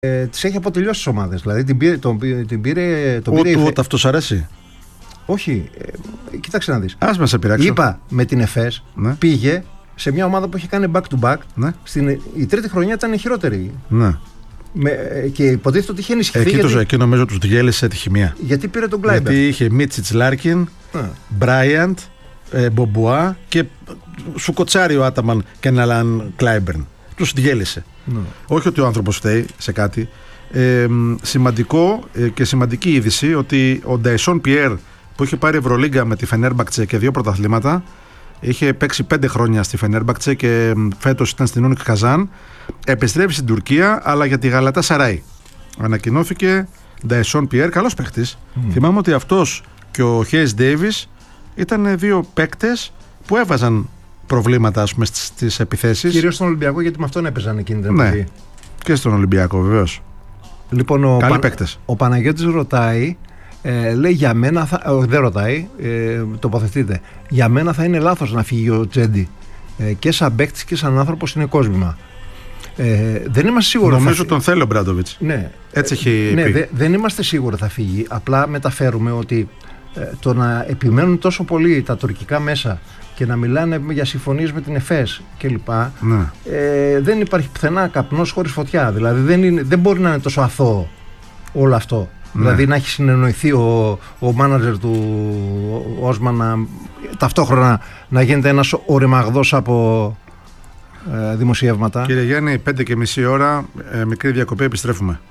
Τις έχει αποτελειώσει τις ομάδες. Δηλαδή την πήρε. Ούτε αυτός αρέσει. Όχι, κοίταξε να δεις. Ας μας επειράξω. Είπα με την ΕΦΕΣ, ναι. πήγε σε μια ομάδα που είχε κάνει back-to-back. Ναι. Η τρίτη χρονιά ήταν η χειρότερη. Ναι. Και υποτίθεται ότι είχε ενισχυθεί. Εκεί νομίζω τους διέλυσε τη χημεία. Γιατί πήρε τον Κλάιμπερ. Γιατί είχε Μίτσιτς Λάρκιν, Μπράιαντ, Μπομπουά και σου κοτσάρει ο Άταμαν και ένα Αλάν Κλάιμπερν. Τους διέλυσε. Ναι. Όχι ότι ο άνθρωπος φταίει σε κάτι. Σημαντικό και σημαντική είδηση ότι ο Νταϊσόν Πιέρ, που είχε πάρει Ευρωλίγκα με τη Φενέρμπαχτσε και 2 πρωταθλήματα, είχε παίξει 5 χρόνια στη Φενέρμπαχτσε και φέτος ήταν στην Ούνικ Καζάν, επιστρέφει στην Τουρκία, αλλά για τη Γαλατά Σαράι. Ανακοινώθηκε Νταϊσόν Πιέρ, καλός παίκτης. Θυμάμαι ότι αυτός και ο Χέις Ντέιβις ήταν 2 παίκτες που έβαζαν προβλήματα, ας πούμε, στις επιθέσεις. Κυρίως στον Ολυμπιακό, γιατί με αυτόν έπαιζαν εκείνη την εποχή. Ναι, και στον Ολυμπιακό βεβαίως. Λοιπόν, ο Παναγιώτης ρωτάει, λέει για μένα δεν ρωτάει, τοποθετείται. Για μένα θα είναι λάθος να φύγει ο Τζέντι. Και σαν παίκτης και σαν άνθρωπος είναι κόσμημα. Δεν είμαστε σίγουροι. Νομίζω τον θέλει ο Μπράντοβιτς. Ναι. Έτσι έχει πει. Δεν είμαστε σίγουροι θα φύγει. Απλά μεταφέρουμε ότι το να επιμένουν τόσο πολύ τα τουρκικά μέσα και να μιλάνε για συμφωνίες με την ΕΦΕΣ κλπ. Ναι. Δεν υπάρχει πουθενά καπνός χωρίς φωτιά. Δηλαδή δεν μπορεί να είναι τόσο αθώο όλο αυτό. Ναι. Δηλαδή να έχει συνεννοηθεί ο μάνατζερ του Όσμαν ταυτόχρονα να γίνεται ένας οριμαγδός από δημοσιεύματα. Κύριε Γιάννη, 5:30 ώρα, μικρή διακοπή, επιστρέφουμε.